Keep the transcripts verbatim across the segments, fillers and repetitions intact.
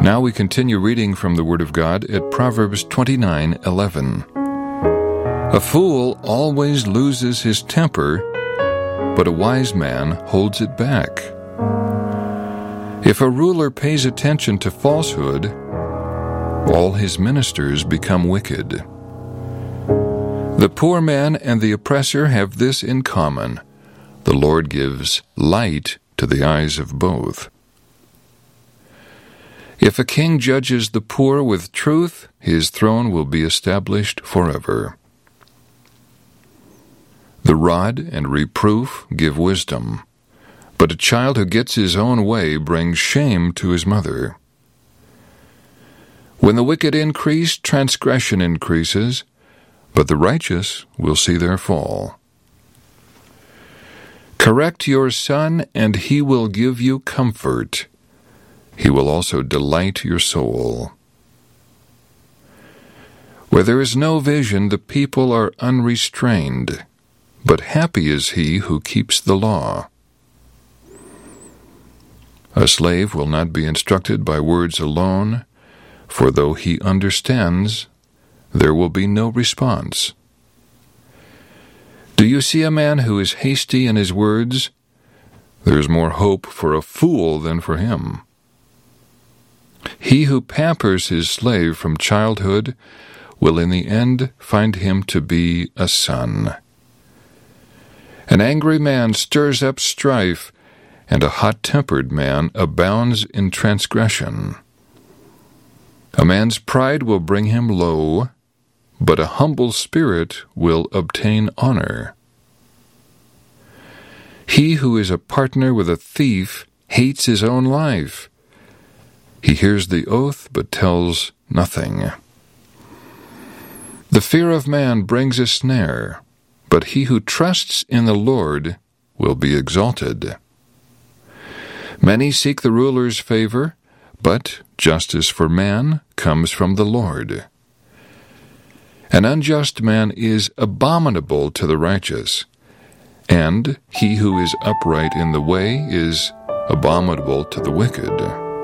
Now we continue reading from the Word of God at Proverbs twenty-nine eleven. A fool always loses his temper, but a wise man holds it back. If a ruler pays attention to falsehood, all his ministers become wicked. The poor man and the oppressor have this in common: the Lord gives light to the eyes of both. If a king judges the poor with truth, his throne will be established forever. The rod and reproof give wisdom, but a child who gets his own way brings shame to his mother. When the wicked increase, transgression increases, but the righteous will see their fall. Correct your son, and he will give you comfort. He will also delight your soul. Where there is no vision, the people are unrestrained, but happy is he who keeps the law. A slave will not be instructed by words alone, for though he understands, there will be no response. Do you see a man who is hasty in his words? There is more hope for a fool than for him. He who pampers his slave from childhood will in the end find him to be a son. An angry man stirs up strife, and a hot-tempered man abounds in transgression. A man's pride will bring him low, but a humble spirit will obtain honor. He who is a partner with a thief hates his own life. He hears the oath but tells nothing. The fear of man brings a snare, but he who trusts in the Lord will be exalted. Many seek the ruler's favor, but justice for man comes from the Lord. An unjust man is abominable to the righteous, and he who is upright in the way is abominable to the wicked.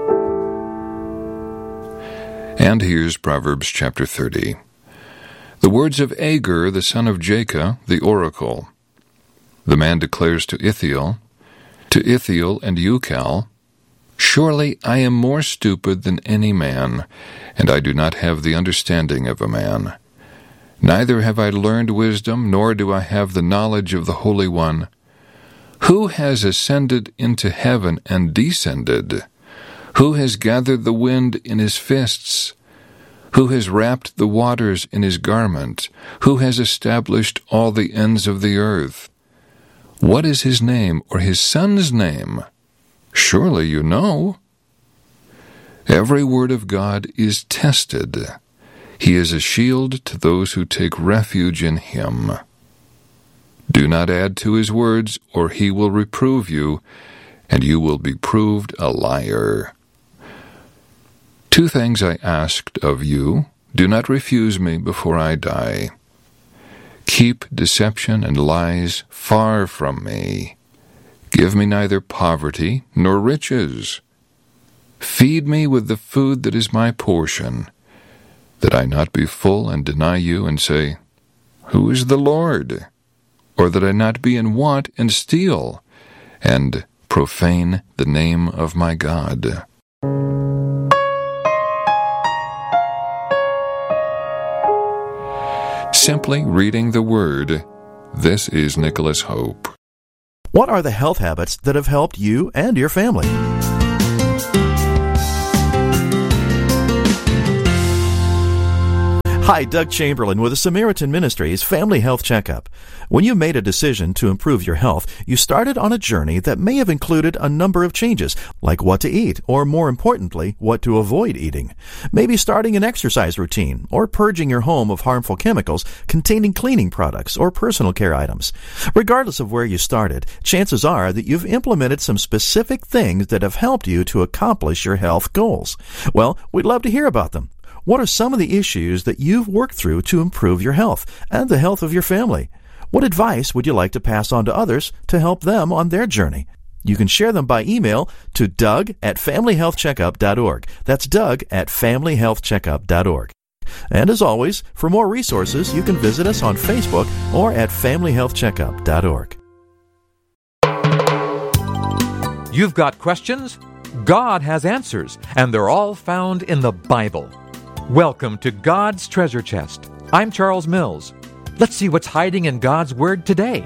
And here's Proverbs chapter thirty. The words of Agur, the son of Jacob, the oracle. The man declares to Ithiel, to Ithiel and Ucal, Surely I am more stupid than any man, and I do not have the understanding of a man. Neither have I learned wisdom, nor do I have the knowledge of the Holy One. Who has ascended into heaven and descended? Who has gathered the wind in his fists? Who has wrapped the waters in his garment? Who has established all the ends of the earth? What is his name, or his son's name? Surely you know. Every word of God is tested. He is a shield to those who take refuge in him. Do not add to his words, or he will reprove you, and you will be proved a liar. Two things I asked of you. Do not refuse me before I die. Keep deception and lies far from me. Give me neither poverty nor riches. Feed me with the food that is my portion, that I not be full and deny you and say, Who is the Lord? Or that I not be in want and steal, and profane the name of my God. Simply reading the Word. This is Nicholas Hope. What are the health habits that have helped you and your family? Hi, Doug Chamberlain with the Samaritan Ministries Family Health Checkup. When you made a decision to improve your health, you started on a journey that may have included a number of changes, like what to eat, or more importantly, what to avoid eating. Maybe starting an exercise routine, or purging your home of harmful chemicals containing cleaning products or personal care items. Regardless of where you started, chances are that you've implemented some specific things that have helped you to accomplish your health goals. Well, we'd love to hear about them. What are some of the issues that you've worked through to improve your health and the health of your family? What advice would you like to pass on to others to help them on their journey? You can share them by email to Doug at family health checkup dot org. That's Doug at family health checkup dot org. And as always, for more resources, you can visit us on Facebook or at family health checkup dot org. You've got questions? God has answers, and they're all found in the Bible. Welcome to God's Treasure Chest. I'm Charles Mills. Let's see what's hiding in God's Word today.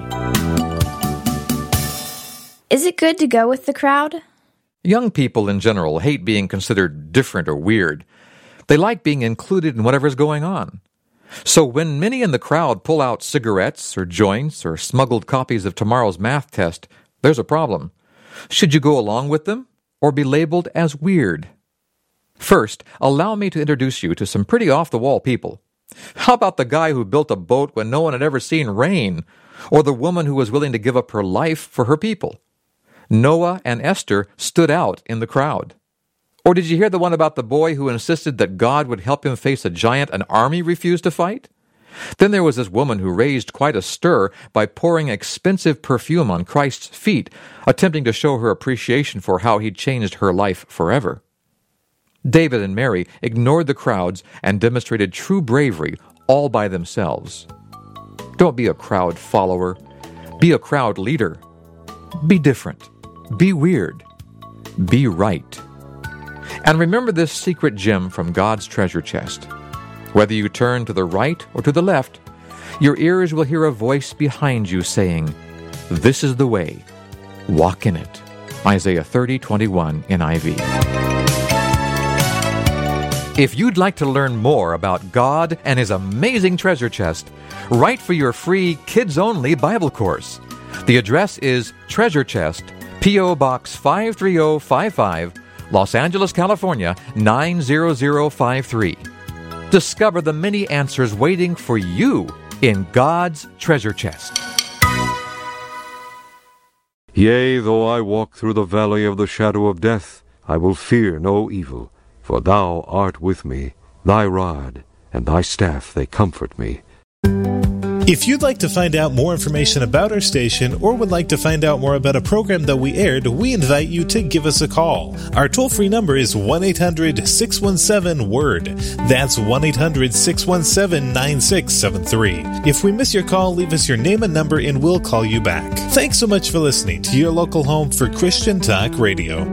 Is it good to go with the crowd? Young people in general hate being considered different or weird. They like being included in whatever's going on. So when many in the crowd pull out cigarettes or joints or smuggled copies of tomorrow's math test, there's a problem. Should you go along with them or be labeled as weird? First, allow me to introduce you to some pretty off-the-wall people. How about the guy who built a boat when no one had ever seen rain? Or the woman who was willing to give up her life for her people? Noah and Esther stood out in the crowd. Or did you hear the one about the boy who insisted that God would help him face a giant an army refused to fight? Then there was this woman who raised quite a stir by pouring expensive perfume on Christ's feet, attempting to show her appreciation for how he'd changed her life forever. David and Mary ignored the crowds and demonstrated true bravery all by themselves. Don't be a crowd follower. Be a crowd leader. Be different. Be weird. Be right. And remember this secret gem from God's treasure chest. Whether you turn to the right or to the left, your ears will hear a voice behind you saying, "This is the way. Walk in it." Isaiah thirty twenty-one N I V. If you'd like to learn more about God and His amazing treasure chest, write for your free kids-only Bible course. The address is Treasure Chest, P O. Box five three zero five five, Los Angeles, California, nine zero zero five three. Discover the many answers waiting for you in God's treasure chest. Yea, though I walk through the valley of the shadow of death, I will fear no evil, for thou art with me. Thy rod and thy staff, they comfort me. If you'd like to find out more information about our station or would like to find out more about a program that we aired, we invite you to give us a call. Our toll-free number is one eight hundred six one seven word. That's one eight hundred six one seven nine six seven three. If we miss your call, leave us your name and number and we'll call you back. Thanks so much for listening to your local home for Christian Talk Radio.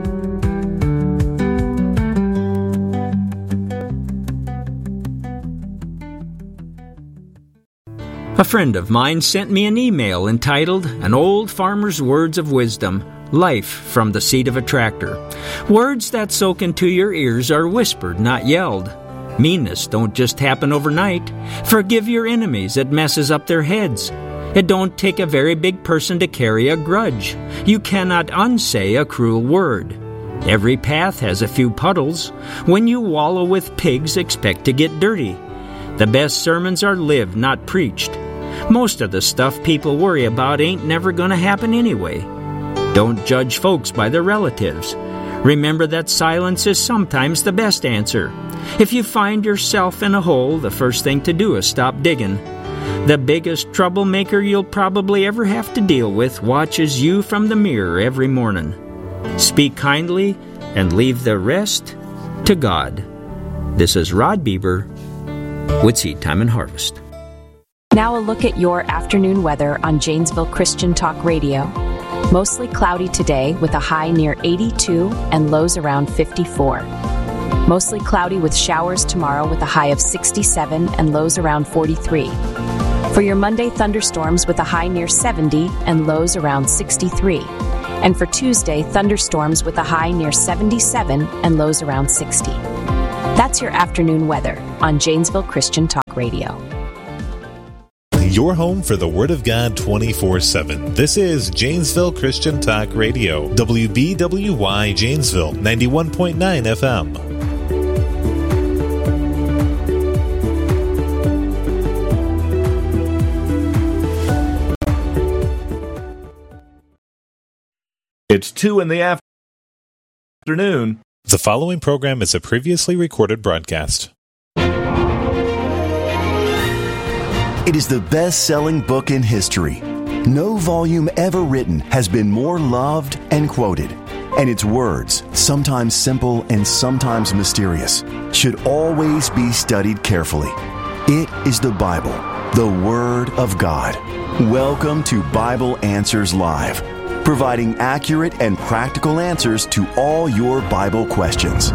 A friend of mine sent me an email entitled An Old Farmer's Words of Wisdom, Life from the Seat of a Tractor. Words that soak into your ears are whispered, not yelled. Meanness don't just happen overnight. Forgive your enemies, it messes up their heads. It don't take a very big person to carry a grudge. You cannot unsay a cruel word. Every path has a few puddles. When you wallow with pigs, expect to get dirty. The best sermons are lived, not preached. Most of the stuff people worry about ain't never gonna happen anyway. Don't judge folks by their relatives. Remember that silence is sometimes the best answer. If you find yourself in a hole, the first thing to do is stop digging. The biggest troublemaker you'll probably ever have to deal with watches you from the mirror every morning. Speak kindly and leave the rest to God. This is Rod Bieber with Seed Time and Harvest. Now a look at your afternoon weather on Janesville Christian Talk Radio. Mostly cloudy today with a high near eighty-two and lows around fifty-four. Mostly cloudy with showers tomorrow with a high of sixty-seven and lows around forty-three. For your Monday, thunderstorms with a high near seventy and lows around sixty-three. And for Tuesday, thunderstorms with a high near seventy-seven and lows around sixty. That's your afternoon weather on Janesville Christian Talk Radio. Your home for the Word of God twenty-four seven. This is Janesville Christian Talk Radio, W B W Y Janesville, ninety-one point nine F M. It's two in the afternoon. The following program is a previously recorded broadcast. It is the best-selling book in history. No volume ever written has been more loved and quoted, and its words, sometimes simple and sometimes mysterious, should always be studied carefully. It is the Bible, the Word of God. Welcome to Bible Answers Live, providing accurate and practical answers to all your Bible questions.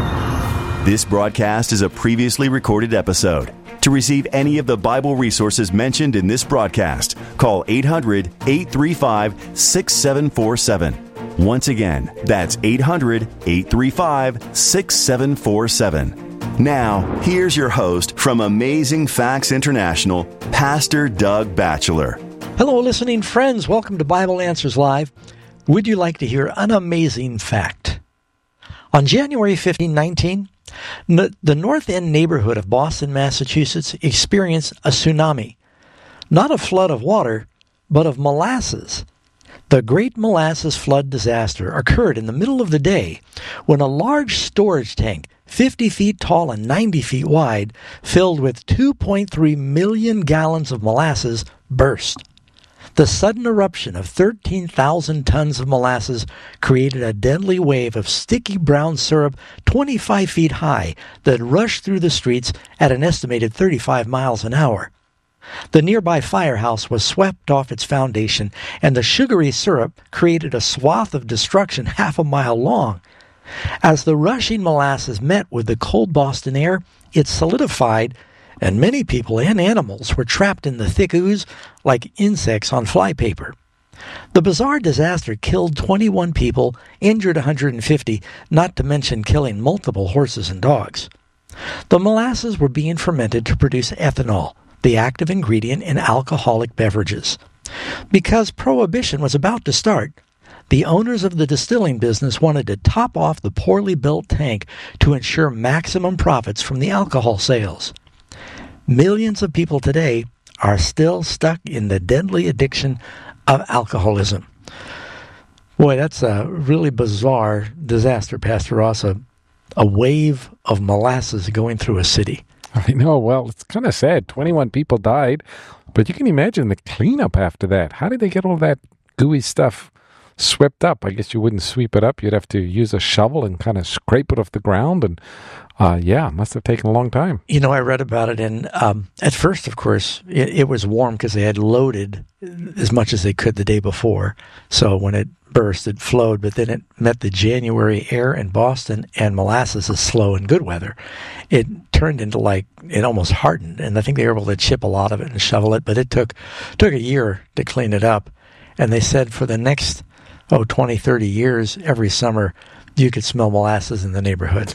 This broadcast is a previously recorded episode. To receive any of the Bible resources mentioned in this broadcast, call eight hundred, eight three five, six seven four seven. Once again, that's eight hundred, eight three five, six seven four seven. Now, here's your host from Amazing Facts International, Pastor Doug Batchelor. Hello, listening friends. Welcome to Bible Answers Live. Would you like to hear an amazing fact? On January fifteenth, nineteen, the North End neighborhood of Boston, Massachusetts experienced a tsunami. Not a flood of water, but of molasses. The Great Molasses Flood disaster occurred in the middle of the day when a large storage tank, fifty feet tall and ninety feet wide, filled with two point three million gallons of molasses, burst. The sudden eruption of thirteen thousand tons of molasses created a deadly wave of sticky brown syrup twenty-five feet high that rushed through the streets at an estimated thirty-five miles an hour. The nearby firehouse was swept off its foundation, and the sugary syrup created a swath of destruction half a mile long. As the rushing molasses met with the cold Boston air, it solidified, and many people and animals were trapped in the thick ooze like insects on flypaper. The bizarre disaster killed twenty-one people, injured one hundred fifty, not to mention killing multiple horses and dogs. The molasses were being fermented to produce ethanol, the active ingredient in alcoholic beverages. Because Prohibition was about to start, the owners of the distilling business wanted to top off the poorly built tank to ensure maximum profits from the alcohol sales. Millions of people today are still stuck in the deadly addiction of alcoholism. Boy, that's a really bizarre disaster, Pastor Ross, a, a wave of molasses going through a city. I know. Well, it's kind of sad. twenty-one people died, but you can imagine the cleanup after that. How did they get all that gooey stuff swept up? I guess you wouldn't sweep it up. You'd have to use a shovel and kind of scrape it off the ground. And uh, yeah, must have taken a long time. You know, I read about it, and um, at first, of course, it, it was warm because they had loaded as much as they could the day before. So when it burst, it flowed, but then it met the January air in Boston, and molasses is slow in good weather. It turned into like, it almost hardened, and I think they were able to chip a lot of it and shovel it, but it took took a year to clean it up. And they said for the next, oh, twenty, thirty years, every summer, you could smell molasses in the neighborhood.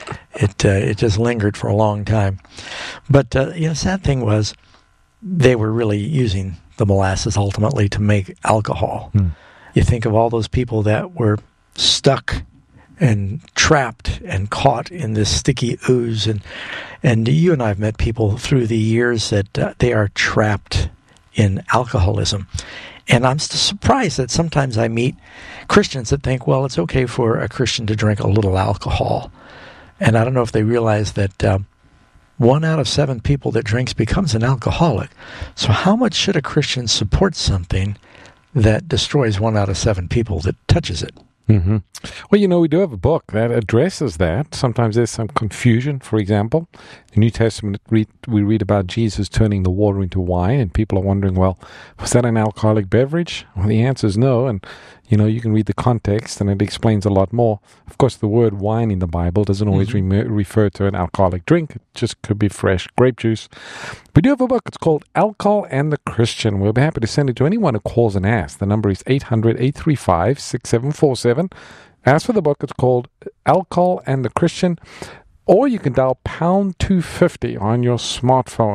It uh, it just lingered for a long time. But uh, you know, the sad thing was they were really using the molasses ultimately to make alcohol. Hmm. You think of all those people that were stuck and trapped and caught in this sticky ooze. And, and you and I have met people through the years that uh, they are trapped in alcoholism. And I'm still surprised that sometimes I meet Christians that think, well, it's okay for a Christian to drink a little alcohol. And I don't know if they realize that uh, one out of seven people that drinks becomes an alcoholic. So how much should a Christian support something that destroys one out of seven people that touches it? Mm-hmm. Well, you know, we do have a book that addresses that. Sometimes there's some confusion. For example, in the New Testament, we read about Jesus turning the water into wine, and people are wondering, well, was that an alcoholic beverage? Well, the answer is no, and, you know, you can read the context, and it explains a lot more. Of course, the word wine in the Bible doesn't always mm-hmm. re- refer to an alcoholic drink. It just could be fresh grape juice. We do have a book. It's called Alcohol and the Christian. We'll be happy to send it to anyone who calls and asks. The number is eight hundred, eight three five, six seven four seven. As for the book, it's called Alcohol and the Christian, or you can dial pound two fifty on your smartphone.